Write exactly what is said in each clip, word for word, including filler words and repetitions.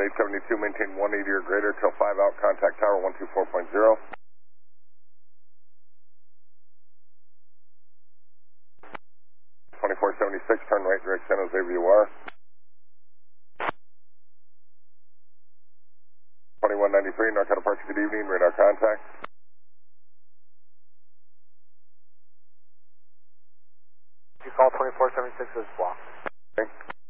eight seventy-two, maintain one eighty or greater till five out, contact tower one two four point zero. twenty-four seventy-six, turn right, direct San Jose V O R. twenty-one ninety-three, North departure, good evening, radar contact. You call twenty-four seventy-six is blocked. Okay.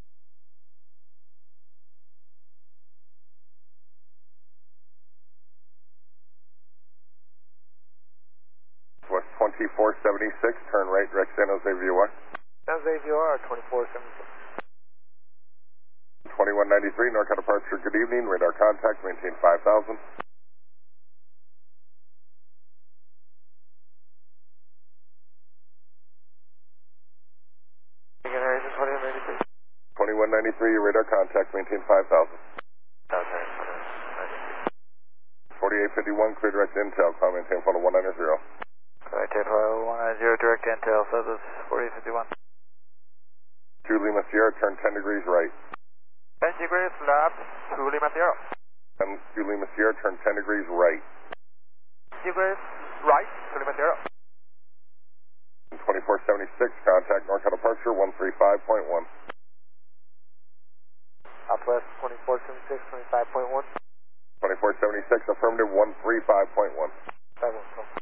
West twenty-four seventy-six, turn right, direct San Jose V O R. San Jose V O R, twenty-four seventy-six. twenty-one ninety-three, North departure, good evening, radar contact, maintain five thousand. twenty-one ninety-three, your radar contact, maintain five thousand. forty-eight fifty-one, clear direct intel, call maintain photo one ninety. Correct, one ninety, direct intel, so this is forty-eight fifty-one. two Lima Sierra, turn ten degrees right. ten degrees left, two Lima Sierra. And two Lima Sierra, turn ten degrees right. Degrees right, two Lima Sierra. twenty-four seventy-six, contact NorCal departure one three five point one. Southwest twenty-four seventy-six, twenty-five point one. twenty-four seventy-six, affirmative one three five point one. five one.